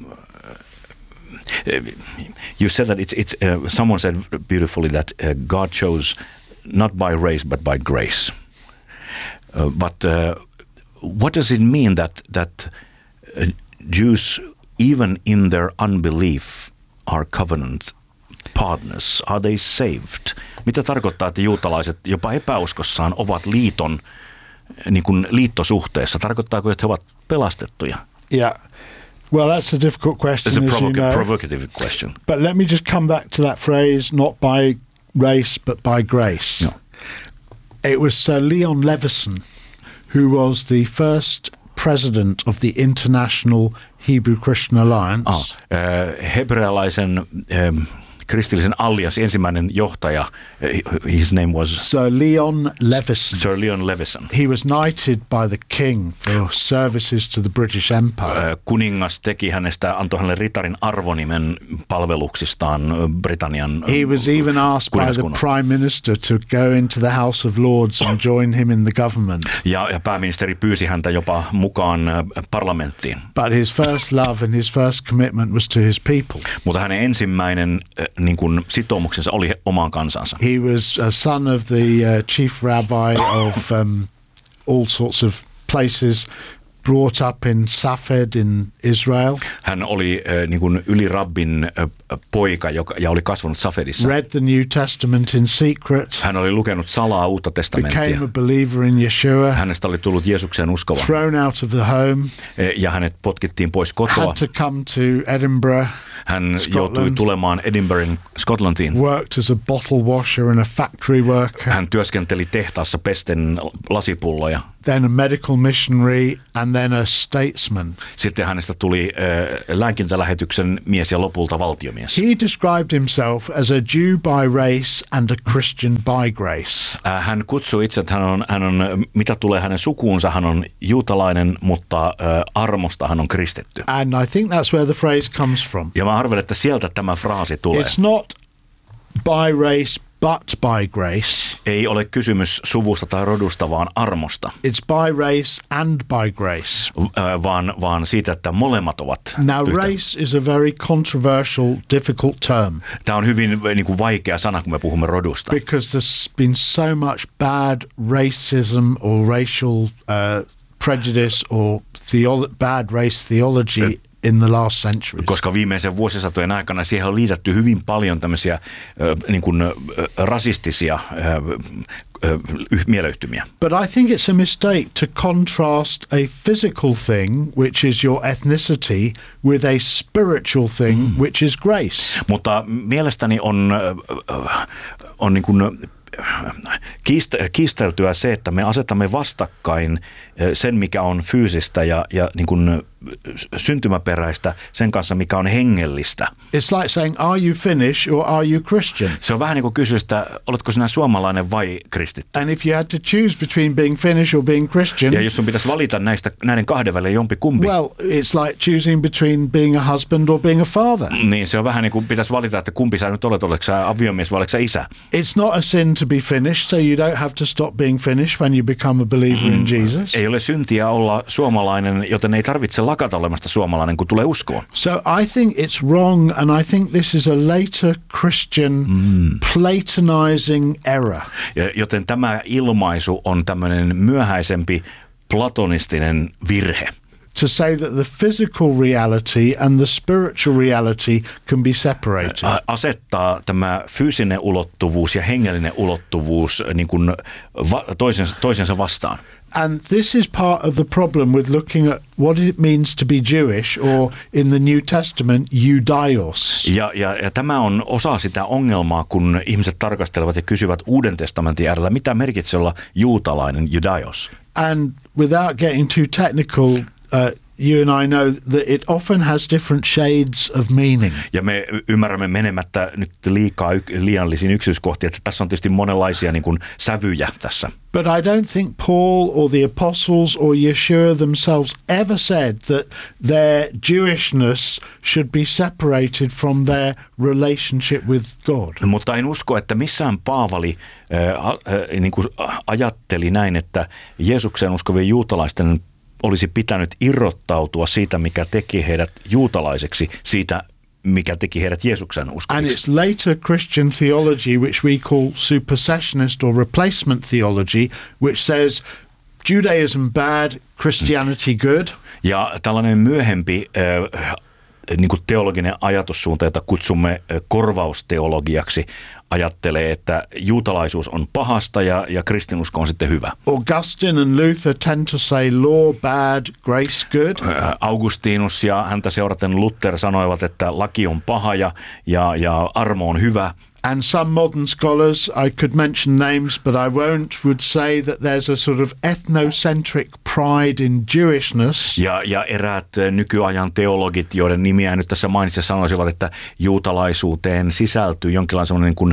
you said that it's, it's uh, someone said beautifully that uh, God chose not by race but by grace. Uh, but uh, what does it mean that that uh, Jews, even in their unbelief, are covenant partners? Are they saved? Mitä tarkoittaa, että juutalaiset jopa epäuskossaan ovat liiton, niin kuin liittosuhteessa? Tarkoittaako, että he ovat pelastettuja? Yeah. Well, that's a difficult question, It's a provoca- as you know. provocative question. But let me just come back to that phrase, not by race, but by grace. No. It was Sir Leon Leveson, who was the first president of the International Hebrew Christian Alliance. Ah, äh, hebrealaisen äh, kristillisen allianssin ensimmäinen johtaja, his name was Sir Leon Leveson. Sir Leon Leveson. He was knighted by the king for services to the British Empire. Kuningas teki hänestä, antoi hänelle ritarin arvonimen palveluksistaan Britannian He was even asked by the Prime Minister to go into the House of Lords and join him in the government. Ja, ja pääministeri pyysi häntä jopa mukaan parlamenttiin. But his first love and his first commitment was to his people. Mutta hänen ensimmäinen niin kuin sitoumuksensa oli omaan kansansa. He was a son of the uh, chief rabbi of um, all sorts of places, brought up in Safed in Israel. Hän oli äh, niin kuin ylirabbin äh, poika, joka, ja oli kasvanut Safedissa. Read the New Testament in secret. Hän oli lukenut salaa uutta testamenttia. Became a believer in Yeshua. Hänestä oli tullut Jeesukseen uskova. Thrown out of the home. Ja hänet potkittiin pois kotoa. Had to come to Edinburgh. Hän Scotland. joutui tulemaan Edinburghin, Skotlantiin. Worked as a bottle washer and a factory worker. Hän työskenteli tehtaassa pesten lasipulloja. Then a medical missionary and then a statesman. Sitten hänestä tuli äh, lääkintälähetyksen mies ja lopulta valtiomies. He described himself as a Jew by race and a Christian by grace. Äh, hän kutsui itse, että hän on, hän on, mitä tulee hänen sukuunsa, hän on juutalainen, mutta äh, armosta hän on kristitty. And I think that's where the phrase comes from. Ja mä arvelen, että sieltä tämä fraasi tulee. It's not by race but by grace. Ei ole kysymys suvusta tai rodusta, vaan armosta. It's by race and by grace. Äh, vaan, vaan siitä, että molemmat ovat Now yhtä. race is a very controversial, difficult term. Tämä on hyvin niin kuin vaikea sana, kun me puhumme rodusta. Because there's been so much bad racism or racial uh, prejudice or theolo- bad race theology in the last century. Koska viimeisen vuosisatojen aikana siihen on liitetty hyvin paljon tämmöisiä äh, niin kuin, äh, rasistisia äh, äh, mieleyhtymiä. But I think it's a mistake to contrast a physical thing, which is your ethnicity, with a spiritual thing, mm. which is grace. Mutta mielestäni on, äh, on niin kuin kiisteltyä se, että me asetamme vastakkain sen, mikä on fyysistä ja, ja niin kuin syntymäperäistä sen kanssa, mikä on hengellistä. It's like saying, are you Finnish or are you Christian? Se on vähän niin kuin kysyä sitä, oletko sinä suomalainen vai kristitty? And if you had to choose between being Finnish or being Christian, ja jos sun pitäisi valita näistä, näiden kahden välillä jompi kumpi, well, it's like choosing between being a husband or being a father. Niin se on vähän niin kuin pitäisi valita, että kumpi sä nyt olet, oletko sä aviomies vai oletko sä isä? It's not a sin to be Finnish, so you don't have to stop being Finnish when you become a believer in Jesus. Ei ole syntiä olla suomalainen, joten ei tarvitse lakata olemasta suomalainen, kun tulee uskoon. So I think it's wrong, and I think this is a later Christian mm. Platonizing error. Ja, joten tämä ilmaisu on tämmöinen myöhäisempi platonistinen virhe. To say that the physical reality and the spiritual reality can be separated. Asettaa tämä fyysinen ulottuvuus ja hengellinen ulottuvuus niin kuin va- toisensa, toisensa vastaan. And this is part of the problem with looking at what it means to be Jewish, or in the New Testament, Judaios. Ja, ja, ja tämä on osa sitä ongelmaa, kun ihmiset tarkastelevat ja kysyvät Uuden testamentin äärellä, mitä merkitsee olla juutalainen, Judaios. And without getting too technical, uh, you and I know that it often has different shades of meaning. Ja me ymmärrämme menemättä nyt liikaa liiallisiin yksityiskohtiin, että tässä on tietysti monenlaisia niin kuin sävyjä tässä. But I don't think Paul or the apostles or Yeshua themselves ever said that their Jewishness should be separated from their relationship with God. Mutta en usko, että missään Paavali äh, äh, niin kuin ajatteli näin, että Jeesukseen uskovien juutalaisten olisi pitänyt irrottautua siitä, mikä teki heidät juutalaisiksi, siitä, mikä teki heidät Jeesuksen uskoviksi. And it's later Christian theology, which we call supersessionist or replacement theology, which says Judaism bad, Christianity good. Ja tällainen myöhempi äh, niin kuin teologinen ajatussuunta, jota kutsumme korvausteologiaksi, ajattelee, että juutalaisuus on pahasta ja, ja kristinusko on sitten hyvä. Augustine and Luther tend to say law bad, grace good. Augustinus ja häntä seuraten Luther sanoivat, että laki on paha ja, ja, ja armo on hyvä. And some modern scholars, I could mention names, but I won't, would say that there's a sort of ethnocentric pride in Jewishness. Ja, ja eräät nykyajan teologit, joiden nimiä nyt tässä mainitsen, sanoisivat, että juutalaisuuteen sisältyy jonkinlainen semmoinen niin kuin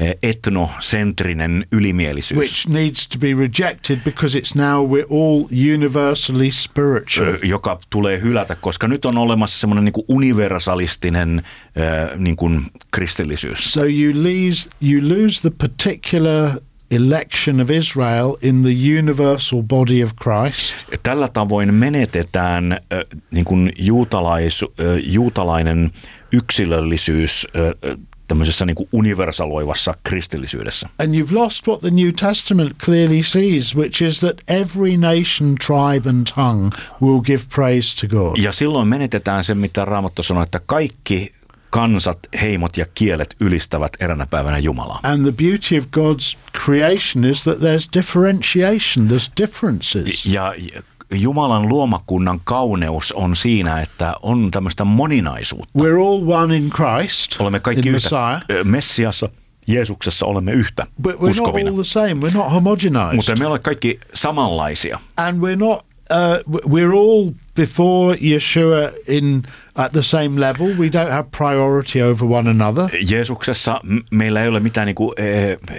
etnocentrinen ylimielisyys. Which needs to be rejected because it's now we're all universally spiritual. Joka tulee hylätä, koska nyt on olemassa semmoinen niin kuin universalistinen niin kuin kristillisyys. So you lose, you lose the particular election of Israel in the universal body of Christ. Tällä tavoin menetetään äh, niin kuin juutalais, äh, juutalainen yksilöllisyys äh, tämmöisessä niin kuin universaloivassa kristillisyydessä. And you've lost what the New Testament clearly sees, which is that every nation, tribe and tongue will give praise to God. Ja silloin menetetään se, mitä Raamattu sanoo, että kaikki kansat, heimot ja kielet ylistävät eränä päivänä Jumalaa. And the beauty of God's creation is that there's differentiation, there's differences. Ja Jumalan luomakunnan kauneus on siinä, että on tämmöistä moninaisuutta. We're all one in Christ, olemme kaikki in yhtä. Messiah. Messiassa, Jeesuksessa olemme yhtä But we're uskovina. not all the same, we're not homogenized. Mutta me olemme kaikki samanlaisia. And we're not, uh, we're all before Yeshua in at the same level. We don't have priority over one another. Jeesuksessa meillä ei ole mitään niinku eh,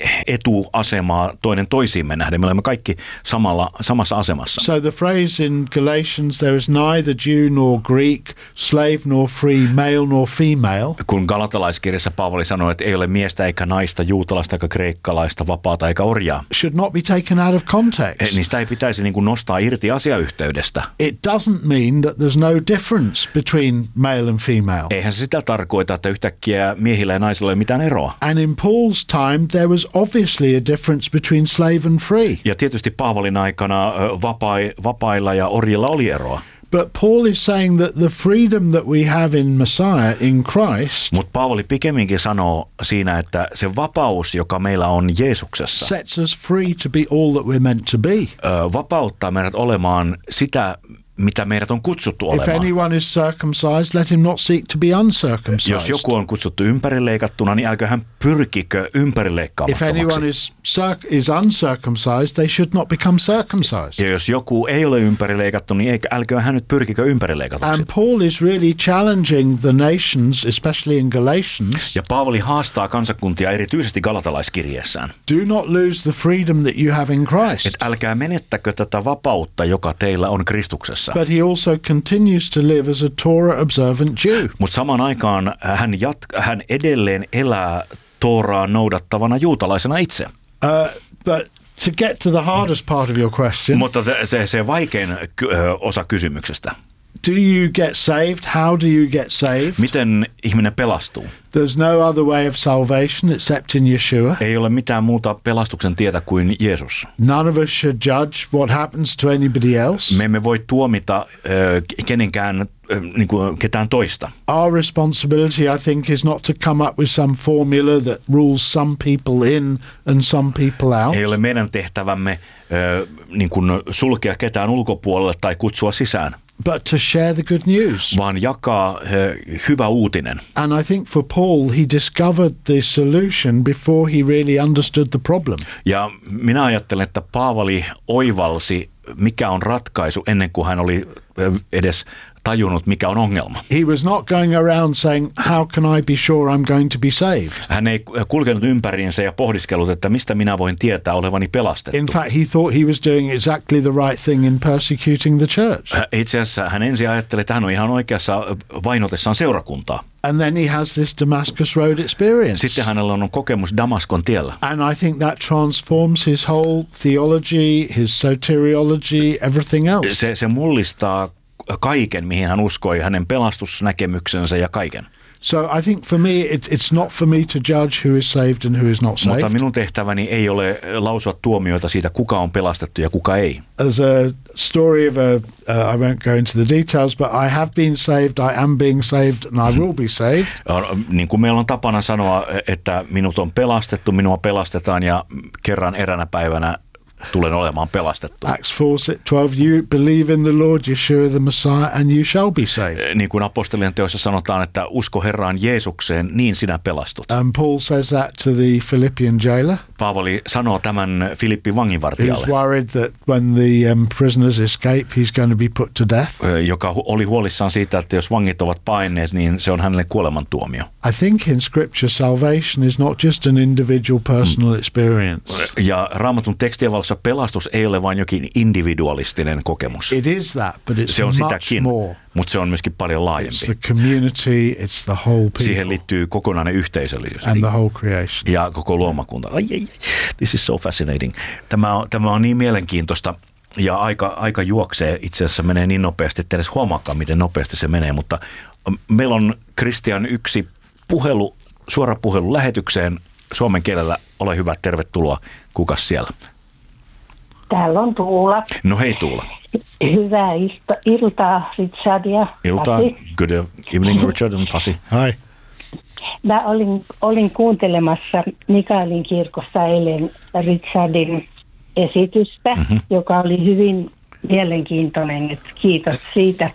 etuasemaa toinen toisiimme nähden. Me olemme kaikki samalla, samassa asemassa. So the phrase in Galatians, there is neither Jew nor Greek, slave nor free, male nor female. Kun galatalaiskirjassa Paavali sanoi, että ei ole miestä eikä naista, juutalaista eikä kreikkalaista, vapaata eikä orjaa. Should not be taken out of context. Niin sitä ei pitäisi niin kuin nostaa irti asiayhteydestä. It doesn't mean that there's no difference between male and female. Eihän se sitä tarkoita, että yhtäkkiä miehillä ja naisilla ei ole mitään eroa. And in Paul's time there was obviously a difference between slave and free. Ja tietysti Paavalin aikana vapai, vapailla ja orjilla oli eroa. But Paul is saying that the freedom that we have in Messiah, in Christ, Mutta Paavali pikemminkin sanoo siinä, että se vapaus, joka meillä on Jeesuksessa, sets us free to be all that we're meant to be. ö, vapauttaa meidät olemaan sitä, mitä meidät on kutsuttu If olemaan. anyone is circumcised, let him not seek to be uncircumcised. Jos joku on kutsuttu ympärileikattuna, niin älkää hän pyrkikö If ympärileikkaamattomaksi. anyone is, circ- is uncircumcised, they should not become circumcised. Ja jos joku ei ole ympärileikattu, niin eikä, älkää hän nyt pyrkikö ympärileikatuksi. And Paul is really challenging the nations, especially in Galatians. Ja Paavali haastaa kansakuntia erityisesti galatalaiskirjeessään. Do not lose the freedom that you have in Christ. Että älkää menettäkö tätä vapautta, joka teillä on Kristuksessa. But he also continues to live as a Torah observant Jew. Mutta samaan aikaan hän, jat- hän edelleen elää Tooraa noudattavana juutalaisena itse. Uh, but to get to the hardest part of your question, Mutta se, se vaikein ky- osa kysymyksestä. do you get saved? How do you get saved? Miten ihminen pelastuu? There's no other way of salvation except in Yeshua. Ei ole mitään muuta pelastuksen tietä kuin Jeesus. None of us should judge what happens to anybody else. Me emme voi tuomita äh, kenenkään, äh, niin kuin ketään toista. Our responsibility, I think, is not to come up with some formula that rules some people in and some people out. Ei ole meidän tehtävämme äh, niin kuin sulkea ketään ulkopuolelle tai kutsua sisään, but to share the good news. vaan jakaa äh, hyvä uutinen. And I think for Paul, he discovered the solution before he really understood the problem. Ja minä ajattelen, että Paavali oivalsi mikä on ratkaisu ennen kuin hän oli edes tajunnut, mikä on ongelma. He was not going around saying, how can I be sure I'm going to be saved? Hän ei kulkenut ympäriinsä ja pohdiskellut, että mistä minä voin tietää olevani pelastettu. In fact, he thought he was doing exactly the right thing in persecuting the church. Itse asiassa hän ensin ajatteli, että hän on ihan oikeassa vainotessaan seurakuntaa. And then he has this Damascus Road experience. Sitten hänellä on kokemus Damaskon tiellä. And I think that transforms his whole theology, his soteriology, everything else. Se, se mullistaa kaiken, mihin hän uskoi, hänen pelastusnäkemyksensä ja kaiken. So I think for me, it, it's not for me to judge who is saved and who is not saved. Mutta minun tehtäväni ei ole lausua tuomioita siitä, kuka on pelastettu ja kuka ei. There's a story of a, uh, I won't go into the details, but I have been saved, I am being saved, and I will be saved. Niin kuin meillä on tapana sanoa, että minut on pelastettu, minua pelastetaan ja kerran eränä päivänä tulen olemaan pelastettu. Acts four twelve, you believe in the Lord Yeshua the Messiah and you shall be saved. Niin kuin apostolien teossa sanotaan, että usko Herraan Jeesukseen, niin sinä pelastut. And Paul says that to the Philippian jailer. Paavali sanoo tämän Filippi vanginvartijalle. Who's worried that when the um, prisoners escape, he's going to be put to death. Joka oli huolissaan siitä, että jos vangit ovat paenneet, niin se on hänelle kuolemantuomio. I think in Scripture salvation is not just an individual personal experience. Ja Raamatun tekstien valossa pelastus ei ole vain jokin individualistinen kokemus. It is that, but it's se on much sitäkin, more. Mutta se on myöskin paljon laajempi. It's the community, it's the whole people. Siihen liittyy kokonainen yhteisöllisyys. And the whole creation. Ja koko luomakunta. Ai, ai, this is so fascinating. Tämä on, tämä on niin mielenkiintoista ja aika, aika juoksee, itse asiassa menee niin nopeasti, että edes huomaakaan, miten nopeasti se menee. Mutta meillä on Kristian yksi puhelu, suora puhelu lähetykseen suomen kielellä. Ole hyvä, tervetuloa. Kukas siellä? Täällä on Tuula. No hei Tuula. Hyvää ilta, iltaa, Richard ja Iltaa. Pasi. Good evening, Richard and Pasi. Hi. Mä olin, olin kuuntelemassa Mikaelin kirkossa eilen Richardin esitystä, mm-hmm. joka oli hyvin mielenkiintoinen. Et kiitos siitä.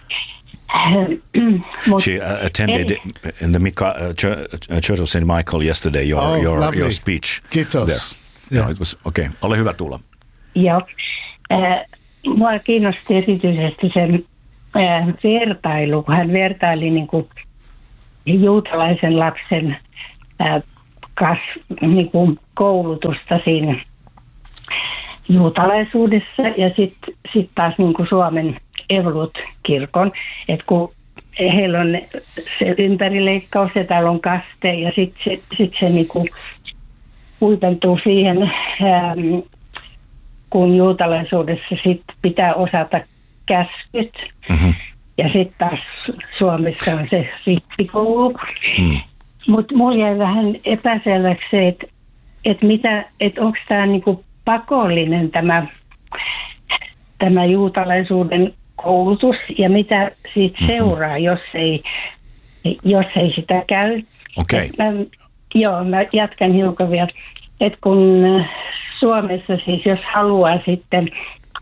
She uh, attended in the Mika, uh, Church of Saint Michael yesterday, your, oh, your, your speech. Kiitos. There. Yeah. No, it was, okay. Ole hyvä Tuula. Joo. Äh, mua kiinnosti erityisesti sen äh, vertailu, kun hän vertaili niin kuin juutalaisen lapsen äh, kas, niin kuin koulutusta siinä juutalaisuudessa ja sitten sit taas niin kuin Suomen Evolut-kirkon, että kun heillä on se ympärileikkaus ja täällä on kaste ja sitten se, sit se niin kuin huipentuu siihen, ähm, kun juutalaisuudessa sit pitää osata käskyt. Mm-hmm. Ja sitten taas Suomessa on se rippikoulu. Mm. Mutta mulla jäi vähän epäselväksi se, että et et onko tämä niinku pakollinen tämä, tämä juutalaisuuden koulutus ja mitä siitä mm-hmm. seuraa, jos ei, jos ei sitä käy. Okay. Mä, joo, mä jatkan hiukan vielä. Että kun Suomessa siis, jos haluaa sitten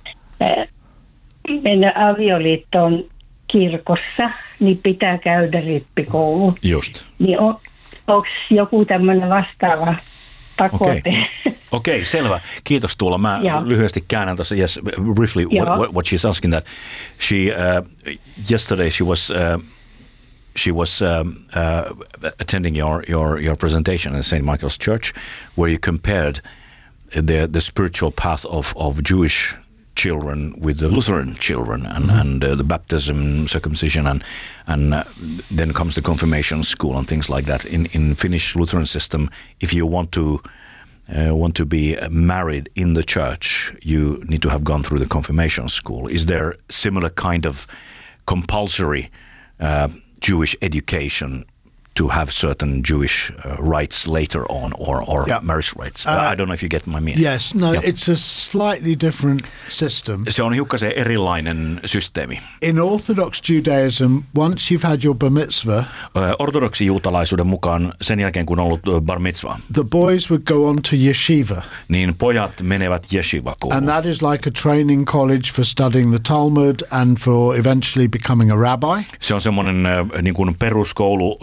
mennä avioliittoon kirkossa, niin pitää käydä rippikoulu. Just. Niin on, onko joku tämmöinen vastaava pakote? Okei, okay. okay, selvä. Kiitos Tuula. Mä Joo. lyhyesti käännän tuossa. Yes, briefly, what, what, what she's asking that. She, uh, yesterday she was... Uh, She was um, uh, attending your, your, your presentation in Saint Michael's Church, where you compared the the spiritual path of, of Jewish children with the Lutheran children, and, mm-hmm. and uh, the baptism, circumcision, and and uh, then comes the confirmation school and things like that. In in Finnish Lutheran system, if you want to uh, want to be married in the church, you need to have gone through the confirmation school. Is there similar kind of compulsory Uh, Jewish education to have certain Jewish uh, rights later on, or, or yeah. marriage rights? Uh, I don't know if you get my meaning. Yes, no, yeah. it's a slightly different system. Se on hiukkasen erilainen systeemi. In Orthodox Judaism, once you've had your bar mitzvah, uh, ortodoksi juutalaisuuden mukaan sen jälkeen kun on ollut bar mitzvah, the boys would go on to yeshiva. Niin pojat menevät yeshiva-kouluun. And that is like a training college for studying the Talmud and for eventually becoming a rabbi. Se on semmoinen uh, niin kuin peruskoulu, uh,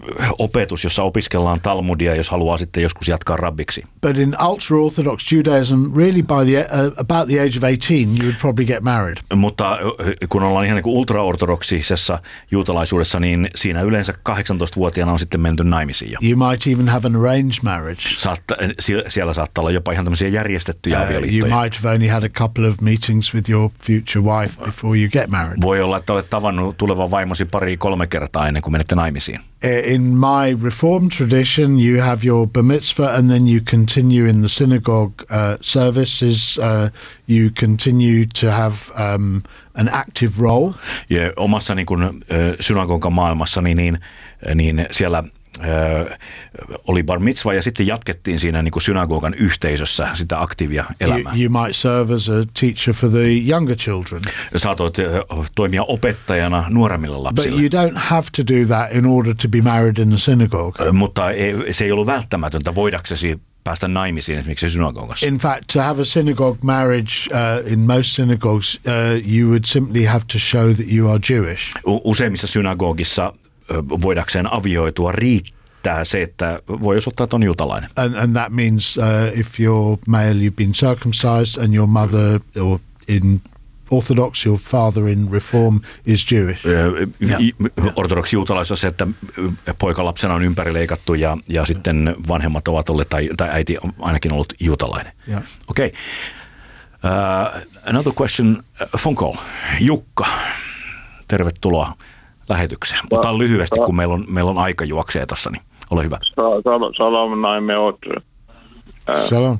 opetus, jossa opiskellaan Talmudia, jos haluaa sitten joskus jatkaa rabbiksi. But in ultra-Orthodox Judaism, really by the, uh, about the age of eighteen, you would probably get married. Mutta kun ollaan ihan niin kuin ultraortodoksisessa juutalaisuudessa, niin siinä yleensä kahdeksantoistavuotiaana on sitten menty naimisiin jo. You might even have an arranged marriage. Saatta, siellä saattaa olla jopa ihan tämmöisiä järjestettyjä Uh, avioliittoja. you might have only had a couple of meetings with your future wife before you get married. Voi olla, että olet tavannut tulevan vaimosi pari kolme kertaa ennen kuin menette naimisiin. In my Reformed tradition, you have your bar mitzvah and then you continue in the synagogue uh, services. Uh, you continue to have um, an active role. Ja omassa niin kuin, synagogan maailmassa niin, niin, niin siellä Öö, oli bar mitzva ja sitten jatkettiin siinä niin kuin synagogan yhteisössä sitä aktiivia elämää. You, you might serve as a teacher for the younger children. Saatoit toimia opettajana nuoremmille lapsille. But you don't have to do that in order to be married in the synagogue. Ö, mutta ei, se ei ollut välttämätöntä voidaksesi päästä naimisiin esimerkiksi synagogassa. In fact, to have a synagogue marriage uh, in most synagogues, uh, you would simply have to show that you are Jewish. U- useimmissa synagogissa voidakseen avioitua riittää se, että voi osoittaa, että on juutalainen. And, and that means uh, if you're male, you've been circumcised, and your mother, or in Orthodox, your father in Reform is Jewish. Yeah. Ortodoksi juutalaisuus on se, että poikalapsena on ympärileikattu ja, ja sitten vanhemmat ovat olleet, tai, tai äiti on ainakin ollut juutalainen. Yeah. Okei. Okay. Uh, another question, phone call. Jukka, tervetuloa lähetykseen. Otan lyhyesti, kun meillä on, meillä on aika juoksee tuossa, niin ole hyvä. Salam näin me oot. Salam.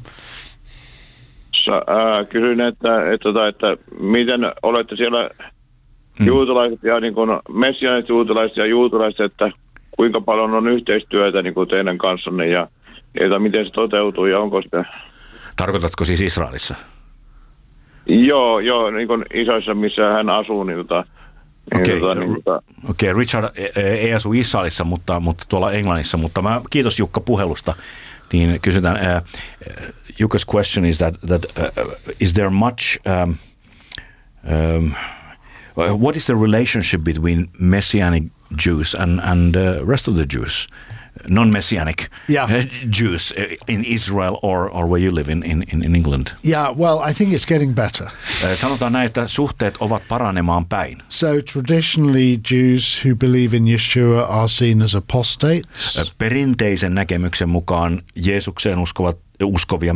Kysyn, että, että, että miten olette siellä hmm. juutalaiset ja niin kuin messiaaniset juutalaiset ja juutalaiset, että kuinka paljon on yhteistyötä niin kuin teidän kanssanne ja että miten se toteutuu ja onko sitä? Tarkoitatko siis Israelissa? Joo, joo, niin kuin isoissa, missä hän asuu, niin tota, Okei, okay. niin, tota... okay, Richard ei asu Israelissa, mutta, mutta tuolla Englannissa, mutta mä, kiitos Jukka puhelusta. Niin kysytään, uh, Jukka's question is that, that uh, is there much, um, um, what is the relationship between Messianic Jews and, and the rest of the Jews? Non-Messianic yeah. Jews in Israel or, or where you live in, in, in England? Yeah, well, I think it's getting better. Sanotaan näin, että suhteet ovat paranemaan päin. So traditionally Jews who believe in Yeshua are seen as apostates. Perinteisen näkemyksen mukaan Jeesukseen uskovat, uskovia